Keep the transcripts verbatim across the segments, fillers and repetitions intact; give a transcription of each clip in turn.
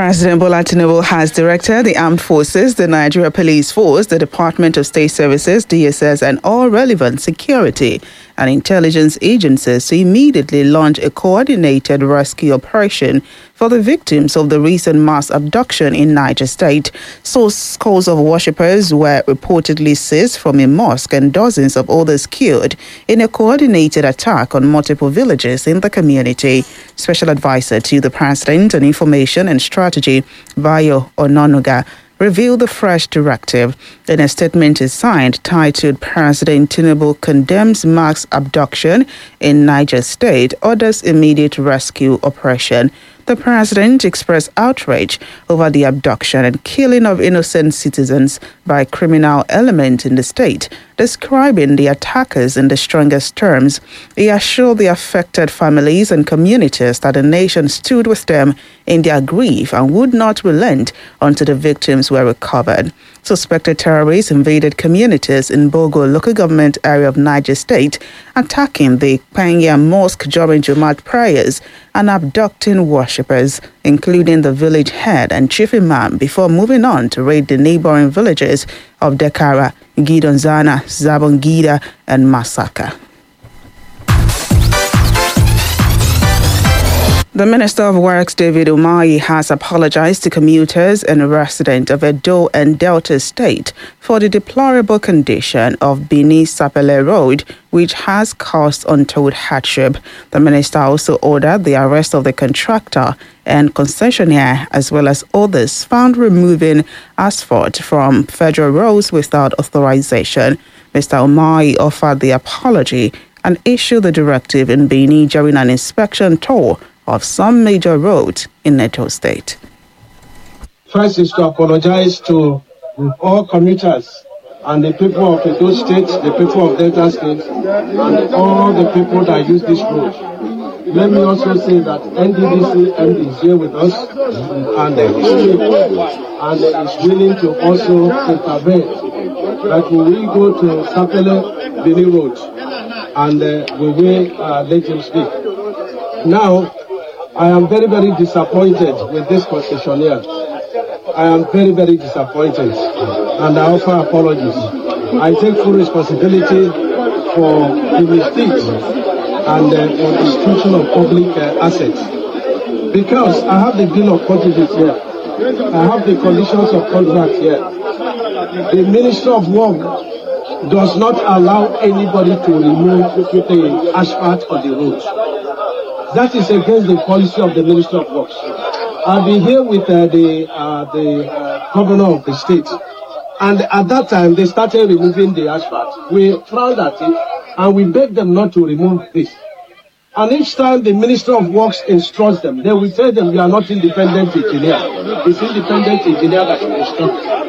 President Bola Tinubu has directed the Armed Forces, the Nigeria Police Force, the Department of State Services, D S S, and all relevant security and intelligence agencies to immediately launch a coordinated rescue operation for the victims of the recent mass abduction in Niger State. So scores of worshippers were reportedly seized from a mosque and dozens of others killed in a coordinated attack on multiple villages in the community. Special Advisor to the President on Information and Strategy, Bayo Ononuga, revealed the fresh directive. In a statement is signed titled President Tinubu condemns mass abduction in Niger State, orders immediate rescue operation. The president expressed outrage over the abduction and killing of innocent citizens by criminal elements in the state, describing the attackers in the strongest terms. He assured the affected families and communities that the nation stood with them in their grief and would not relent until the victims were recovered. Suspected terrorists invaded communities in Bogo local government area of Niger State, attacking the Panya Mosque during Jumat prayers and abducting worshippers, including the village head and chief imam, before moving on to raid the neighboring villages of Dekara, Gidonzana, Zabongida, and Masaka. The Minister of Works, David Umahi, has apologized to commuters and residents of Edo and Delta State for the deplorable condition of Benin Sapele Road, which has caused untold hardship. The minister also ordered the arrest of the contractor and concessionaire, as well as others found removing asphalt from federal roads without authorization. Mister Umahi offered the apology and issued the directive in Benin during an inspection tour of some major roads in Edo State. First is to apologize to all commuters and the people of Edo State, the people of Delta State, and all the people that use this road. Let me also say that N D D C M D is here with us and, uh, and is willing to also intervene. That we will go to Sapele Benin Road and uh, we will uh, let him speak. Now, I am very, very disappointed with this concessionaire. I am very, very disappointed, and I offer apologies. I take full responsibility for the mistakes and uh, for the destruction of public uh, assets. Because I have the bill of quantities here. I have the conditions of contract here. The Ministry of Work does not allow anybody to remove the asphalt on the road. That is against the policy of the Ministry of Works. I've been here with uh, the uh, the uh, governor of the state, and at that time they started removing the asphalt. We frowned at it, and we begged them not to remove this. And each time the Ministry of Works instructs them, they will tell them, "You are not independent engineer. It's independent engineer that will instruct."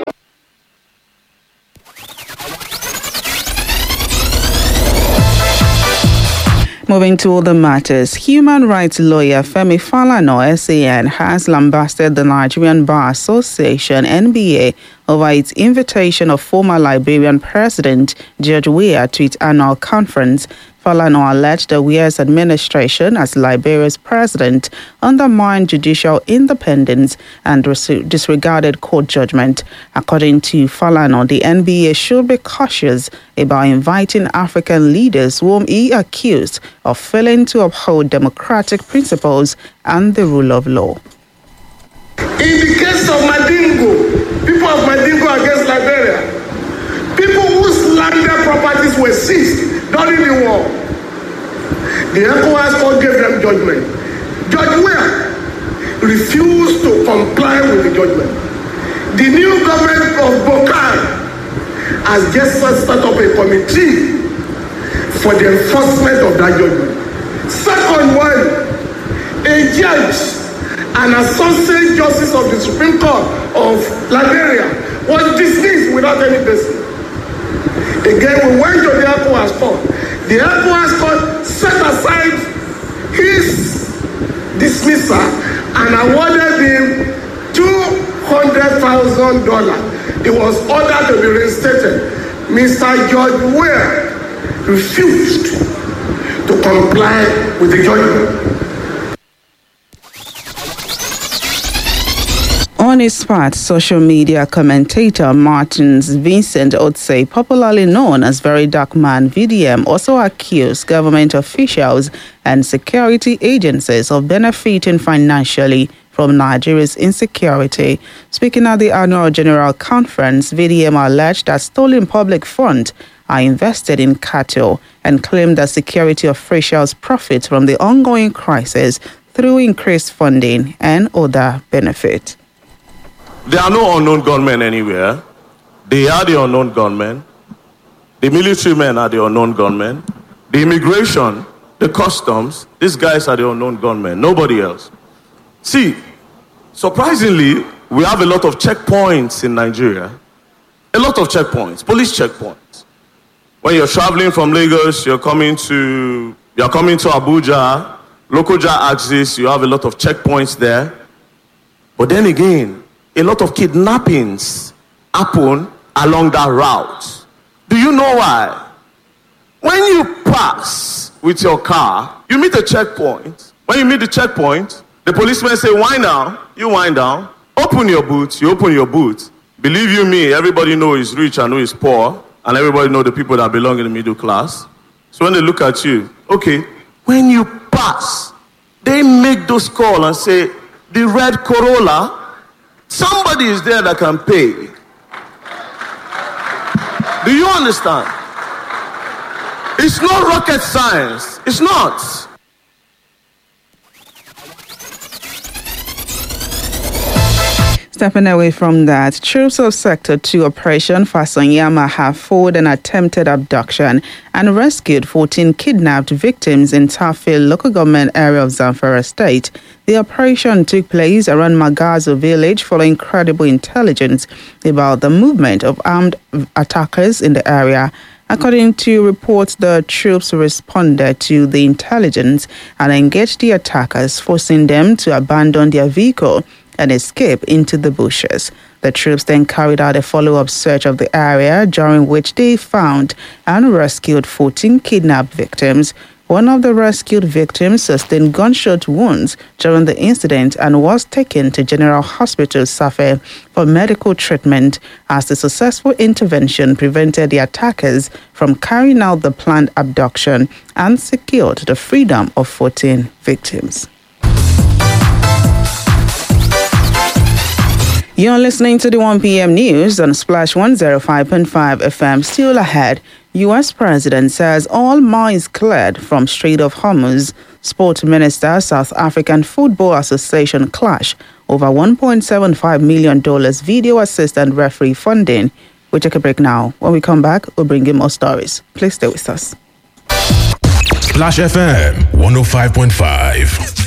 Moving to other matters, human rights lawyer Femi Falana, S A N, has lambasted the Nigerian Bar Association, N B A, over its invitation of former Liberian President George Weah to its annual conference. Falana alleged that Weah's administration as Liberia's president undermined judicial independence and disregarded court judgment. According to Falana, the N B A should be cautious about inviting African leaders whom he accused of failing to uphold democratic principles and the rule of law. In the case of Madingo, people of Madingo against Liberia, people whose landed properties were seized during the war, the ECOWAS court gave them judgment. Judge Weah refused to comply with the judgment. The new government of Bokar has just set up a committee for the enforcement of that judgment. Second one, a judge, an associate justice of the Supreme Court of Liberia, was dismissed without any basis. Again, we went to the ECOWAS court. The ECOWAS court set aside his dismissal and awarded him two hundred thousand dollars. He was ordered to be reinstated. Mister George Weah refused to comply with the judgment. On his part, social media commentator Martins Vincent Otsay, popularly known as Very Dark Man V D M, also accused government officials and security agencies of benefiting financially from Nigeria's insecurity. Speaking at the annual General Conference, V D M alleged that stolen public funds are invested in cattle and claimed that security officials profit from the ongoing crisis through increased funding and other benefits. There are no unknown gunmen anywhere. They are the unknown gunmen. The military men are the unknown gunmen. The immigration, the customs, these guys are the unknown gunmen. Nobody else. See, surprisingly, we have a lot of checkpoints in Nigeria. A lot of checkpoints, police checkpoints. When you're traveling from Lagos, you're coming to you're coming to Abuja, Lokoja axis, you have a lot of checkpoints there. But then again, a lot of kidnappings happen along that route. Do you know why? When you pass with your car, you meet a checkpoint. When you meet the checkpoint, the policemen say, wind down. You wind down. Open your boot. You open your boot. Believe you me, everybody knows he's rich and knows he's poor. And everybody knows the people that belong in the middle class. So when they look at you, okay, when you pass, they make those calls and say, the red Corolla, somebody is there that can pay. Do you understand? It's not rocket science. It's not. Stepping away from that, troops of Sector two Operation Fasonyama have foiled an attempted abduction and rescued fourteen kidnapped victims in Tafil local government area of Zamfara State. The operation took place around Magazo village following credible intelligence about the movement of armed attackers in the area. According to reports, the troops responded to the intelligence and engaged the attackers, forcing them to abandon their vehicle and escape into the bushes. The troops then carried out a follow-up search of the area, during which they found and rescued fourteen kidnapped victims. One of the rescued victims sustained gunshot wounds during the incident and was taken to General Hospital Safe for medical treatment, as the successful intervention prevented the attackers from carrying out the planned abduction and secured the freedom of fourteen victims. You're listening to the one p.m. news on Splash one oh five point five F M. Still ahead, U S President says all mines cleared from Strait of Hormuz. Sport Minister, South African Football Association clash over one point seven five million dollars video assistant referee funding. We'll take a break now. When we come back, we'll bring you more stories. Please stay with us. Splash F M one oh five point five.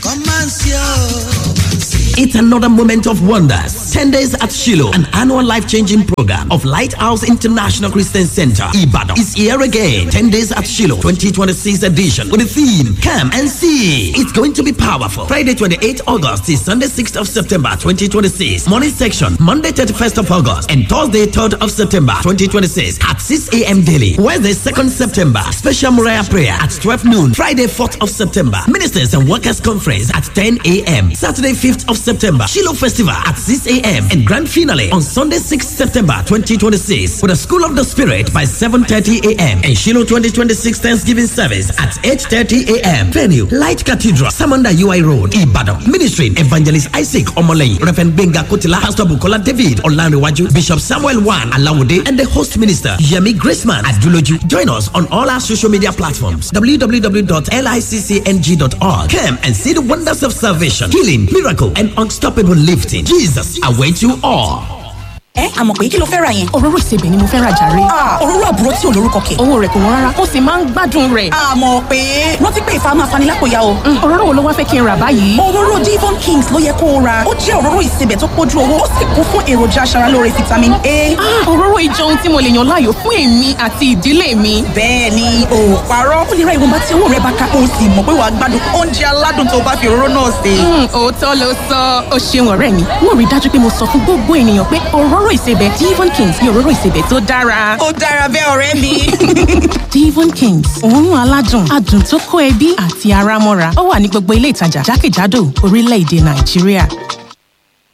It's another moment of wonders. ten days at Shiloh, an annual life-changing program of Lighthouse International Christian Center, Ibadan, is here again. ten days at Shiloh, twenty twenty-six edition, with the theme, Come and See. It's going to be powerful. Friday, twenty-eighth August to Sunday, sixth of September, twenty twenty-six. Morning section, Monday, thirty-first of August, and Thursday, third of September, twenty twenty-six, at six a.m. daily. Wednesday, second September, special Moriah prayer at twelve noon. Friday, fourth of September, Ministers and Workers Conference at ten a.m. Saturday, fifth of September, Shiloh Festival at six a.m. and grand finale on Sunday, sixth September, twenty twenty-six, with a School of the Spirit by seven thirty a.m. and Shiloh twenty twenty-six Thanksgiving service at eight thirty a.m. Venue, Light Cathedral, Samanda U I Road, Ibadan. Ministry, Evangelist Isaac Omolei, Reverend Benga Kotila, Pastor Bukola David Olanrewaju, Bishop Samuel Wan Alawode, and the host minister, Yemi Graceman Aduloju. Join us on all our social media platforms, w w w dot liccng dot org. Come and see the wonders of salvation, healing, miracle, and unstoppable lifting. Jesus awaits you all. ẹ àmọ̀ pé kí ló fẹ́ ra yẹn. òróró ìsebẹ̀ ni mo fẹ́ ra jàre. òróró àbúrò tí ò lórúkọ kẹ̀. owó rẹ̀ kò wọ́n rárá ó sì máa ń gbádùn rẹ̀. àmọ̀ pé rántí pé ìfà máa fani lápò ya o. òróró wo ló wá fẹ́ kí n rà báyìí. òróró Devon Kings ló yẹ kó o ra. ó jẹ́ òróró ìsebẹ̀ tó pójú owó ó sì kún fún èròjà aṣaralóore vitamin A. òróró ìjọ ohun tí mo lè yàn láàyò fún èmi àti ìdílé mi. bẹ́ẹ̀ ni o parọ́ ó lè ra ìwọ̀nba tí owó rẹ̀ bá ká o sì mọ̀ pé wàá gbádùn oúnjẹ aládùn tó bá fi òróró náà sè. òótọ́ ló sọ ó ṣeun ọ̀rẹ́ mi wọ́n rí dájú pé mo sọ fún gbogbo ènìyàn pé òróró ìsebẹ̀ Devon Kings ní òróró ìsebẹ̀ tó dára. ó dára bẹ́ẹ̀ ọ̀rẹ́ mi. Devon Kings òórùn aládùn adùn tó kó ẹbí àti ara mọ́ra ó wà ní gbogbo ilé ìtajà jákèjádò orílẹ̀-èdè Nàìjíríà.